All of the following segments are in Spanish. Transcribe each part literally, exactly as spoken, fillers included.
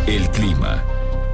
El clima.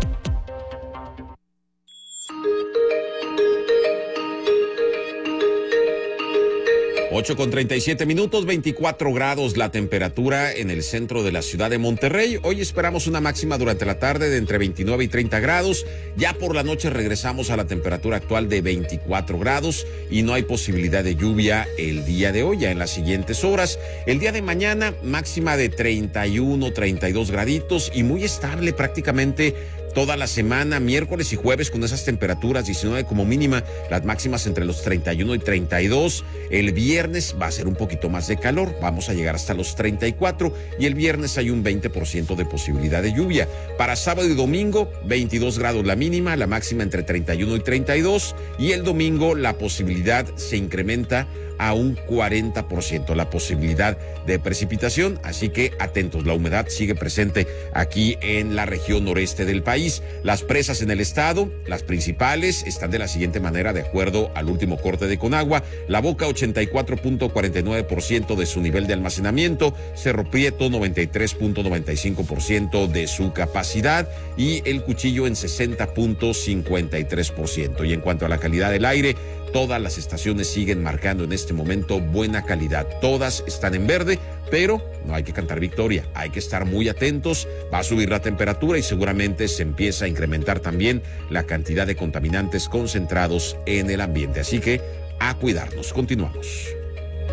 ocho con treinta y siete minutos, veinticuatro grados la temperatura en el centro de la ciudad de Monterrey. Hoy esperamos una máxima durante la tarde de entre veintinueve y treinta grados. Ya por la noche regresamos a la temperatura actual de veinticuatro grados y no hay posibilidad de lluvia el día de hoy, ya en las siguientes horas. El día de mañana, máxima de treinta y uno, treinta y dos graditos y muy estable prácticamente toda la semana, miércoles y jueves con esas temperaturas, diecinueve como mínima, las máximas entre los treinta y uno y treinta y dos. El viernes va a ser un poquito más de calor, vamos a llegar hasta los treinta y cuatro y el viernes hay un veinte por ciento de posibilidad de lluvia. Para sábado y domingo, veintidós grados la mínima, la máxima entre treinta y uno y treinta y dos y el domingo la posibilidad se incrementa a un cuarenta por ciento la posibilidad de precipitación, así que atentos, la humedad sigue presente aquí en la región noreste del país. Las presas en el estado, las principales, están de la siguiente manera de acuerdo al último corte de Conagua: La Boca ochenta y cuatro punto cuarenta y nueve por ciento de su nivel de almacenamiento, Cerro Prieto noventa y tres punto noventa y cinco por ciento de su capacidad y El Cuchillo en sesenta punto cincuenta y tres por ciento. Y en cuanto a la calidad del aire, todas las estaciones siguen marcando en este momento buena calidad. Todas están en verde, pero no hay que cantar victoria. Hay que estar muy atentos. Va a subir la temperatura y seguramente se empieza a incrementar también la cantidad de contaminantes concentrados en el ambiente. Así que a cuidarnos. Continuamos.